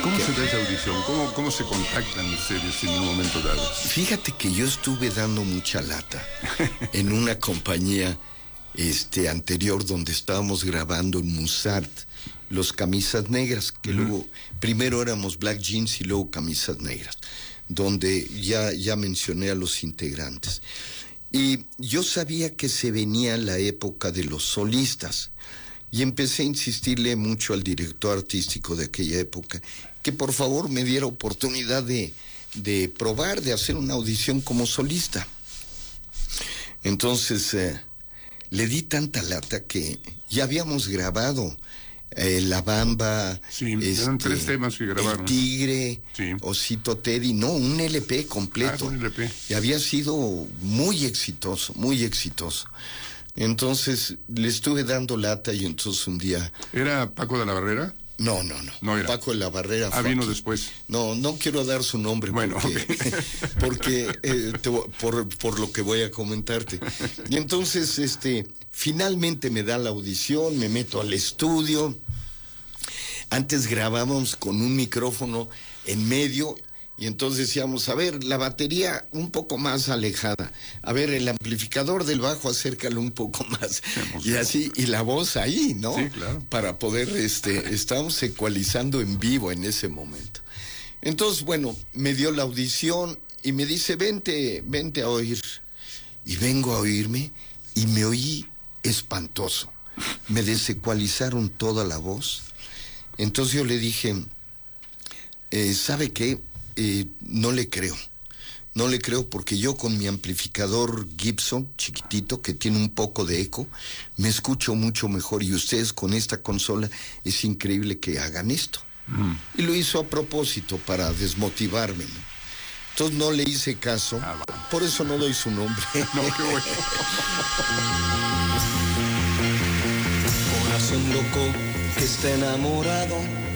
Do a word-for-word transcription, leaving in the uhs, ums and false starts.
¿Cómo se da esa audición? ¿Cómo, cómo se contactan ustedes en un momento dado? Fíjate que yo estuve dando mucha lata en una compañía este, anterior donde estábamos grabando en Musart, los Camisas Negras, que uh-huh. luego, primero éramos Black Jeans y luego Camisas Negras, donde ya, ya mencioné a los integrantes. Y yo sabía que se venía la época de los solistas. Y empecé a insistirle mucho al director artístico de aquella época que por favor me diera oportunidad de, de probar, de hacer una audición como solista. Entonces eh, le di tanta lata que ya habíamos grabado eh, La Bamba, sí, este, eran tres temas que grabaron. El Tigre, sí. Osito Teddy, no, un L P completo. Ah, un L P. Y había sido muy exitoso, muy exitoso. Entonces le estuve dando lata y entonces un día... ¿Era Paco de la Barrera? No, no, no. No era. Paco de la Barrera. Ah, vino después. No, no quiero dar su nombre. Bueno, porque, okay. porque eh, te, por, por lo que voy a comentarte. Y entonces, este, finalmente me da la audición, me meto al estudio. Antes grabábamos con un micrófono en medio. Y entonces decíamos, a ver, la batería un poco más alejada. A ver, el amplificador del bajo, acércalo un poco más. Y así, y la voz ahí, ¿no? Sí, claro. Para poder, este, estábamos ecualizando en vivo en ese momento. Entonces, bueno, me dio la audición y me dice, vente, vente a oír. Y vengo a oírme y me oí espantoso. Me desecualizaron toda la voz. Entonces yo le dije, eh, ¿sabe qué? Eh, no le creo, no le creo porque yo con mi amplificador Gibson chiquitito que tiene un poco de eco, me escucho mucho mejor y ustedes con esta consola es increíble que hagan esto. Mm. Y lo hizo a propósito para desmotivarme, ¿no? Entonces no le hice caso, ah, bueno. Por eso no doy su nombre. No, qué bueno. Corazón loco que está enamorado